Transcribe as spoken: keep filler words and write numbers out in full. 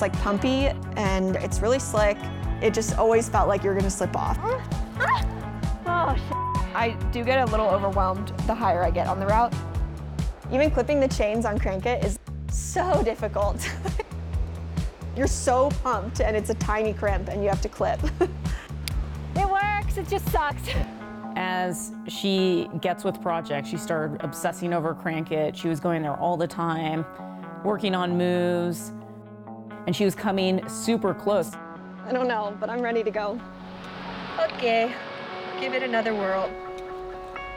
like pumpy and it's really slick. It just always felt like you're gonna slip off. Oh, shit. I do get a little overwhelmed the higher I get on the route. Even clipping the chains on Crank It is so difficult. You're so pumped and it's a tiny crimp and you have to clip. It works, it just sucks. As she gets with projects, she started obsessing over Crank It. She was going there all the time, working on moves, and she was coming super close. I don't know, but I'm ready to go. Okay, give it another whirl.